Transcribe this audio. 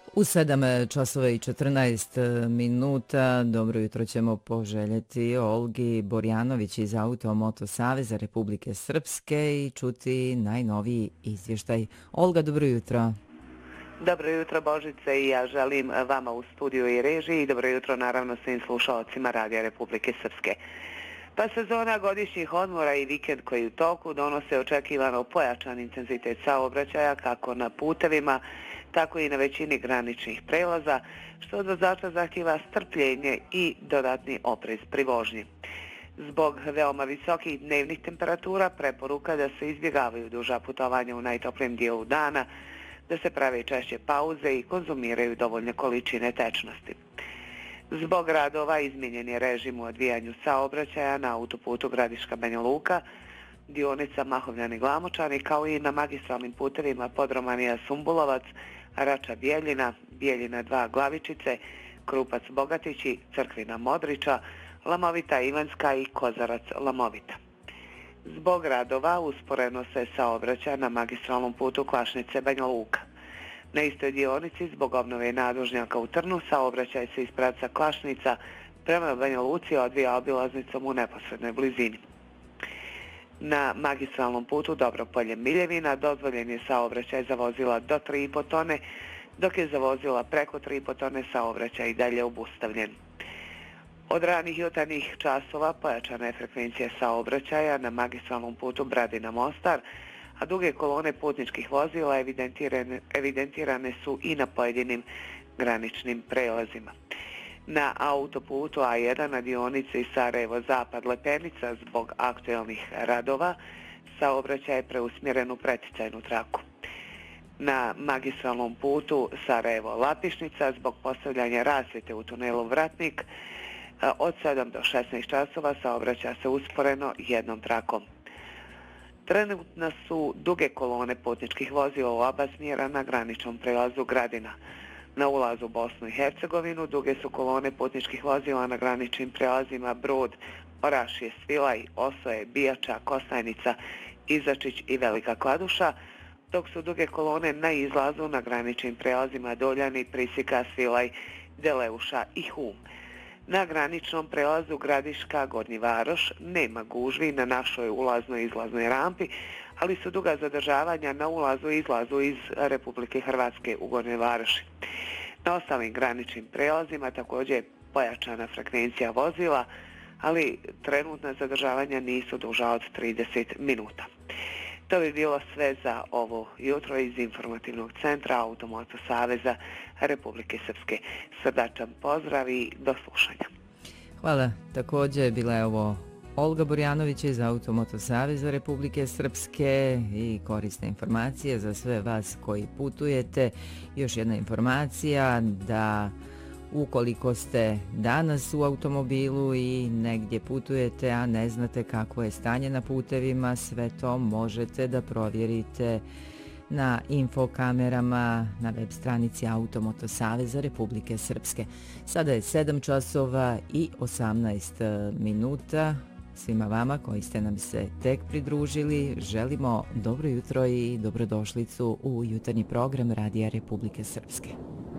U 7 časova i 14 minuta dobro jutro ćemo poželjeti Olgi Borjanović iz Automoto Saveza Republike Srpske i čuti najnoviji izvještaj. Olga, dobro jutro. Dobro jutro Božice i ja želim vama u studiju i režiji i dobro jutro naravno svim slušalcima Radija Republike Srpske. Pa sezona godišnjih odmora i vikend koji u toku donose očekivano pojačan intenzitet saobraćaja kako na putevima, tako i na većini graničnih prelaza, što od vozača zahtijeva strpljenje i dodatni oprez pri vožnji. Zbog veoma visokih dnevnih temperatura preporuka da se izbjegavaju duža putovanja u najtoplijem dijelu dana, da se prave češće pauze i konzumiraju dovoljne količine tečnosti. Zbog radova izmijenjen je režim u odvijanju saobraćaja na autoputu Gradiška-Banja Luka, dionica Mahovljani-Glamočani, kao i na magistralnim putevima Podromanija-Sumbulovac, Rača-Bijeljina, Bijeljina 2 Glavičice, Krupac-Bogatići, Crkvina-Modriča, Lamovita-Ivanska i Kozarac-Lamovita. Zbog radova usporeno se saobraća na magistralnom putu Klašnice-Banja Luka. Na istoj dionici zbog obnove nadužnjaka u Trnu saobraćaj se iz pravca Klašnica prema Banja Luci odvija obilaznicom u neposrednoj blizini. Na magistralnom putu Dobropolje-Miljevina dozvoljen je saobraćaj za vozila do 3,5 tone, dok je za vozila preko 3,5 tone saobraćaj i dalje obustavljen. Od ranih jutarnjih časova pojačana je frekvencija saobraćaja na magistralnom putu Bradina-Mostar, a duge kolone putničkih vozila evidentirane su i na pojedinim graničnim prelazima. Na autoputu A1 na dionici Sarajevo-Zapad-Lepenica zbog aktuelnih radova saobraćaj je preusmjeren u preticajnu traku. Na magistralnom putu Sarajevo-Lapišnica zbog postavljanja rasvjete u tunelu Vratnik od 7 do 16 časova saobraća se usporeno jednom trakom. Trenutno su duge kolone putničkih vozila u oba smjera na graničnom prelazu Gradina. Na ulazu u Bosnu i Hercegovinu duge su kolone putničkih vozila na graničnim prelazima Brod, Orašje, Svilaj, Osoje, Bijača, Kostajnica, Izačić i Velika Kladuša, dok su duge kolone na izlazu na graničnim prelazima Doljani, Prisika, Svilaj, Deleuša i Hum. Na graničnom prelazu Gradiška Gornji Varoš nema gužvi na našoj ulaznoj i izlaznoj rampi, ali su duga zadržavanja na ulazu i izlazu iz Republike Hrvatske u Gornjoj Varoši. Na ostalim graničnim prelazima također je pojačana frekvencija vozila, ali trenutna zadržavanja nisu duža od 30 minuta. To bi bilo sve za ovo jutro iz informativnog centra Automoto Saveza Republike Srpske. Srdačan pozdrav i do slušanja. Hvala. Također bila je ovo Olga Borjanović iz Automoto Saveza Republike Srpske i korisne informacije za sve vas koji putujete. Još jedna informacija da ukoliko ste danas u automobilu i negdje putujete, a ne znate kako je stanje na putevima, sve to možete da provjerite na infokamerama na web stranici Automoto Saveza Republike Srpske. Sada je 7 časova i 18 minuta. Svima vama koji ste nam se tek pridružili, želimo dobro jutro i dobrodošlicu u jutarnji program Radija Republike Srpske.